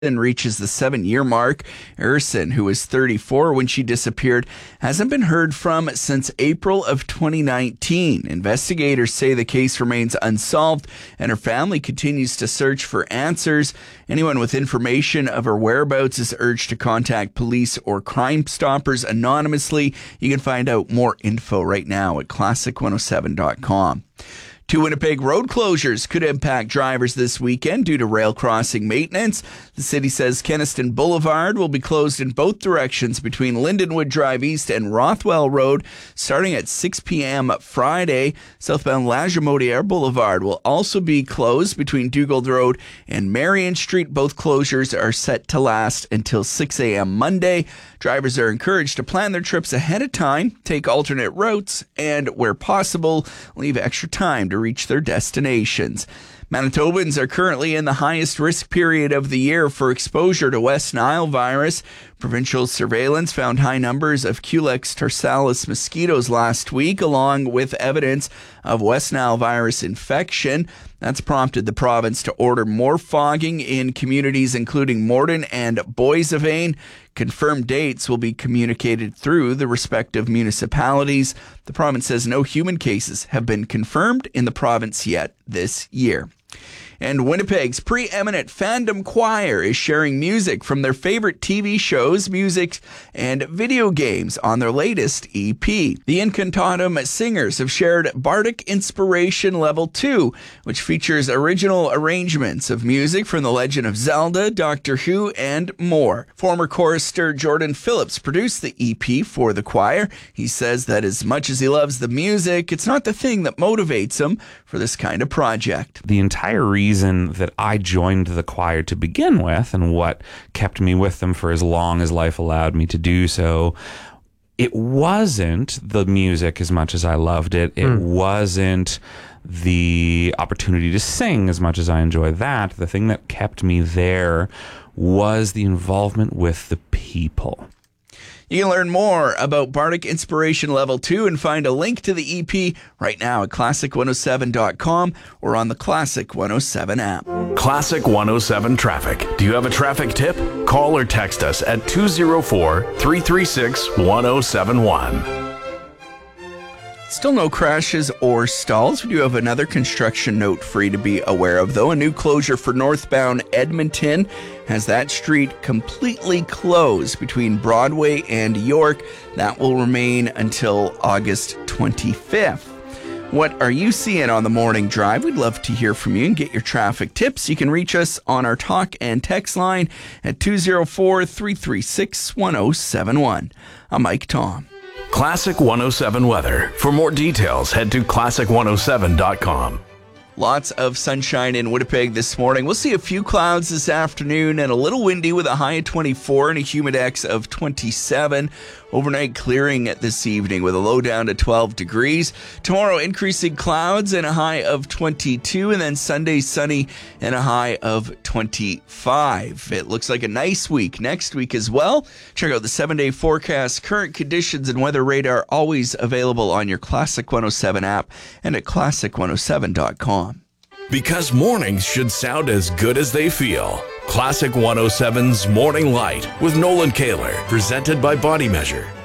and reaches the 7-year mark. Erson, who was 34 when she disappeared, hasn't been heard from since April of 2019. Investigators say the case remains unsolved and her family continues to search for answers. Anyone with information of her whereabouts is urged to contact police or Crime Stoppers anonymously. You can find out more info right now at classic107.com. 2 Winnipeg road closures could impact drivers this weekend due to rail crossing maintenance. The city says Kenaston Boulevard will be closed in both directions between Lindenwood Drive East and Rothwell Road starting at 6 p.m. Friday. Southbound La Jamodiere Boulevard will also be closed between Dugald Road and Marion Street. Both closures are set to last until 6 a.m. Monday. Drivers are encouraged to plan their trips ahead of time, take alternate routes, and where possible, leave extra time to reach their destinations. Manitobans are currently in the highest risk period of the year for exposure to West Nile virus. Provincial surveillance found high numbers of Culex tarsalis mosquitoes last week, along with evidence of West Nile virus infection. That's prompted the province to order more fogging in communities including Morden and Boissevain. Confirmed dates will be communicated through the respective municipalities. The province says no human cases have been confirmed in the province yet this year. And Winnipeg's preeminent fandom choir is sharing music from their favorite TV shows, music, and video games on their latest EP. The Incantatum Singers have shared Bardic Inspiration Level 2, which features original arrangements of music from The Legend of Zelda, Doctor Who, and more. Former chorister Jordan Phillips produced the EP for the choir. He says that as much as he loves the music, it's not the thing that motivates him for this kind of project. The entire reason that I joined the choir to begin with, and what kept me with them for as long as life allowed me to do so, it wasn't the music as much as I loved it. It wasn't the opportunity to sing as much as I enjoy that. The thing that kept me there was the involvement with the people. You can learn more about Bardic Inspiration Level 2 and find a link to the EP right now at classic107.com or on the Classic 107 app. Classic 107 Traffic. Do you have a traffic tip? Call or text us at 204-336-1071. Still no crashes or stalls. We do have another construction note for you to be aware of, though. A new closure for northbound Edmonton has that street completely closed between Broadway and York. That will remain until August 25th. What are you seeing on the morning drive? We'd love to hear from you and get your traffic tips. You can reach us on our talk and text line at 204-336-1071. I'm Mike Tom. Classic 107 weather. For more details, head to classic107.com. Lots of sunshine in Winnipeg this morning. We'll see a few clouds this afternoon and a little windy with a high of 24 and a humidex of 27. Overnight clearing this evening with a low down to 12 degrees. Tomorrow, increasing clouds and a high of 22. And then Sunday, sunny and a high of 25. It looks like a nice week next week as well. Check out the 7-day forecast. Current conditions and weather radar always available on your Classic 107 app and at classic107.com. Because mornings should sound as good as they feel. Classic 107's Morning Light with Nolan Kaler, presented by Body Measure.